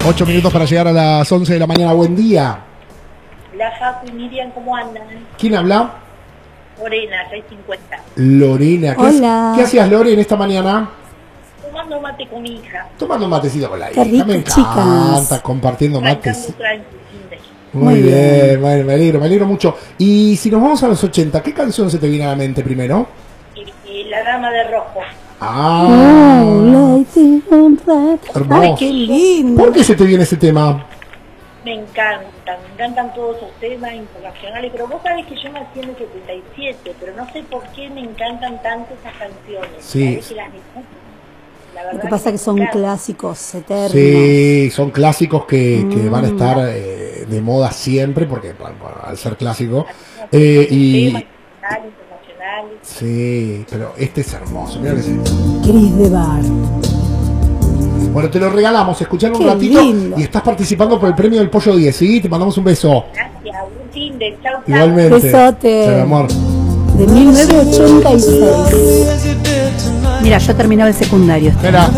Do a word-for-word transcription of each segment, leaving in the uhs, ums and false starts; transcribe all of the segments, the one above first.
Ocho minutos para llegar a las once de la mañana. Buen día. La Jaco y Miriam, ¿cómo andan? ¿Quién habla? Lorena, seis cincuenta. Lorena. ¿Qué, Hola. ¿Qué hacías, Lore, en esta mañana? Tomando mate con mi hija. Tomando un matecito con la Qué hija. rico, Me encanta, chicas. compartiendo mates. Arrancando tranqui, fin de- Muy, Muy bien, bien. bueno, me alegro, me alegro mucho. Y si nos vamos a los ochenta, ¿qué canción se te viene a la mente primero? Y, y la dama de rojo. Ah, Oh, like the red. hermoso. Ay, qué lindo. ¿Por qué se te viene ese tema? Me encantan, me encantan todos esos temas internacionales, pero vos sabés que yo nací en el setenta y siete, pero no sé por qué me encantan tanto esas canciones. Sí. Sabés que las disfruto. La verdad Lo que pasa me es que son encantan. clásicos eternos. Sí, son clásicos que, que Mm. van a estar eh, de moda siempre, porque bueno, al ser clásico. Eh, y Temas nacionales, internacionales. sí, pero este es hermoso. Mirá que sí. Cris de Bar. Bueno, te lo regalamos, escuchar un Qué ratito lindo. y estás participando por el premio del Pollo diez, ¿sí? Te mandamos un beso. Gracias, un fin de chau, chau. Igualmente. Besote. Chao, amor. De mil novecientos ochenta y seis. Mira, yo terminaba el secundario. Espera.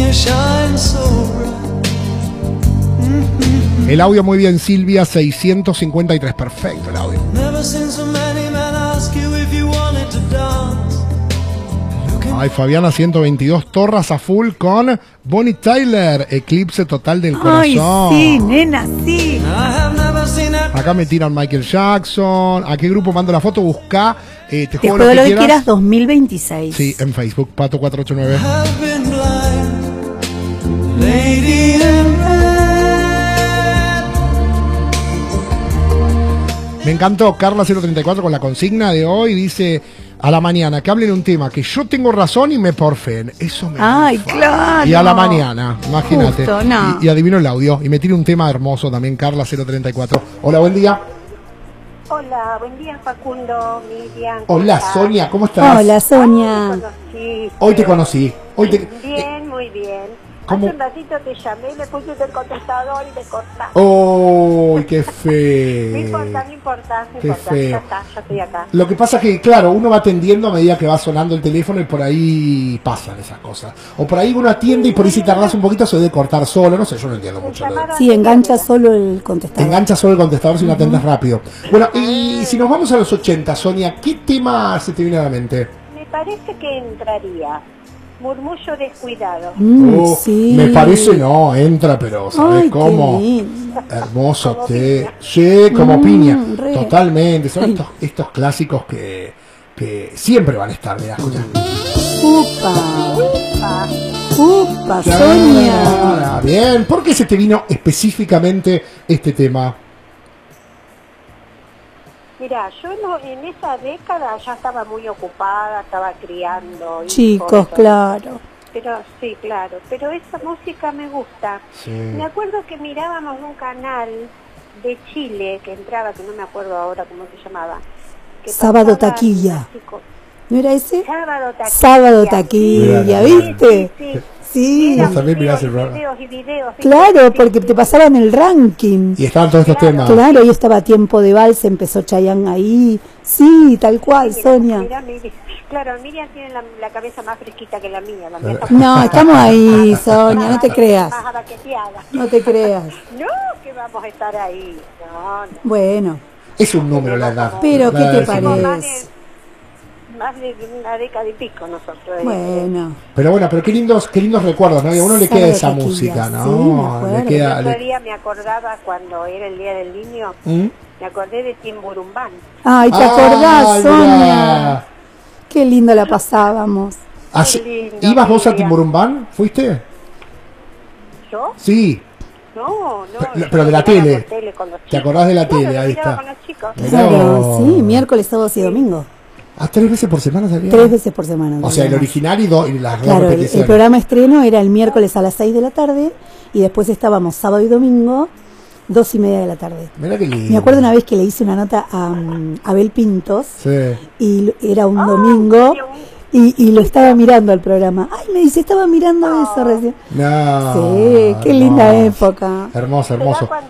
El audio muy bien, Silvia, seiscientos cincuenta y tres. Perfecto el audio. Ay, Fabiana, ciento veintidós, Torras a full con Bonnie Tyler, Eclipse total del Ay, corazón. sí, nena, sí. Acá me tiran Michael Jackson. ¿A qué grupo mando la foto? Busca, eh, te Te juego juego lo lo que que quieras. quieras dos mil veintiséis. Sí, en Facebook, Pato cuatro ocho nueve. Me encantó Carla cero treinta y cuatro con la consigna de hoy. Dice a la mañana que hablen un tema que yo tengo razón y me porfen. Eso me Ay, gusta. claro. Y a la mañana, imagínate. Justo, no. y, y adivino el audio. Y me tira un tema hermoso también, Carla cero treinta y cuatro. Hola, buen día. Hola, buen día Facundo, Miriam. Hola, ¿cómo Sonia, ¿cómo estás? Hola, Sonia. estás? Conocí. Hoy te conocí. Hoy te... Bien, muy bien. ¿Cómo? Hace un ratito te llamé, me puse el contestador y me cortaste. ¡Oh, qué No feo! importa, no importa, no Qué importa. feo. Ya está, ya estoy acá. Lo que pasa es que, claro, uno va atendiendo a medida que va sonando el teléfono y por ahí pasan esas cosas. O por ahí uno atiende y por ahí si tardás un poquito se debe cortar solo, no sé, yo no entiendo Me mucho. lo de- llamaron Sí, ayer, engancha mira. solo el contestador. Engancha solo el contestador si no atendes rápido. Bueno, y si nos vamos a los ochenta, Sonia, ¿qué tema se te viene a la mente? Me parece que entraría. Murmullo descuidado. Mm, Oh, sí. Me parece no, entra, pero ¿sabes Ay, cómo? qué lindo. Hermoso Como te. piña. Sí, como Mm, piña. re. Totalmente. Son Ay. estos, estos clásicos que, que siempre van a estar, mirá, escucha. Upa. Ah, Upa, Sonia. Ah, bien, ¿por qué se te vino específicamente este tema? mira, yo no, en esa década ya estaba muy ocupada, estaba criando. hijos, Chicos, todo. claro. Pero sí, claro, pero esa música me gusta. Sí. Me acuerdo que mirábamos un canal de Chile que entraba, que no me acuerdo ahora cómo se llamaba. que Sábado pasaba Taquilla. clásicos. ¿No era ese? Sábado Taquilla. Sábado Taquilla, Mira, ¿viste? Sí, sí. Sí. Eran Vos también videos mirás el y programa. videos y videos. Claro, Sí, porque sí. te pasaban el ranking. Y estaban todos estos Claro. temas. Claro, y estaba Tiempo de Vals, empezó Chayanne ahí. Sí, tal cual, Mira, Sonia. mira, Miriam. Claro, Miriam tiene la, la cabeza más fresquita que la mía. La mía Eh. está No, estamos ahí, Sonia, no te creas. más abaqueteada. No te creas. No, que vamos a estar ahí. No, no. Bueno, Es un número la edad. Pero, ¿qué La te edad es un número. Más parece? de, más de una década y pico nosotros. eh. bueno. Pero bueno, pero qué lindos, qué lindos recuerdos, ¿no? Y a uno le queda Sábado esa Taquilla, música, sí, me ¿no? acuerdo. le queda. El otro le- día me acordaba cuando era el Día del Niño, ¿Mm? me acordé de Timburumbán. Ay, ¿te acordás, Ay, Sonia? mirá. Qué lindo la pasábamos. Así- lindo, ¿Ibas vos a Miriam. Timburumbán? ¿Fuiste? ¿Yo? Sí. No, no. Pero- yo pero de la miraba tele. por tele con los ¿Te chicos. acordás de la Claro, tele? lo Ahí miraba está. con los chicos. Mirá Claro, vos. sí, miércoles, sábados y domingos. ¿A tres veces por semana salía? Tres veces por semana. O sea, el digamos. original y, do- y las dos Claro, el, el repeticiones. programa estreno era el miércoles a las seis de la tarde y después estábamos sábado y domingo, dos y media de la tarde. Mirá qué lindo. Me acuerdo una vez que le hice una nota a um, Abel Pintos Sí. y l- era un Ah, domingo Dios. y, y lo estaba mirando al programa. Ay, me dice, estaba mirando eso recién. No. Sí, qué linda hermoso. época. Hermoso, Será hermoso. cuando